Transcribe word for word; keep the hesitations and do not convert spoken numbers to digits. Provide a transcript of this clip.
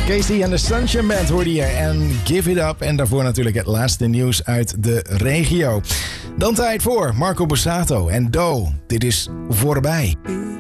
Casey en de Sunshine Band hoorde je en Give It Up. En daarvoor natuurlijk het laatste nieuws uit de regio. Dan tijd voor Marco Borsato en Do. Dit is Voorbij.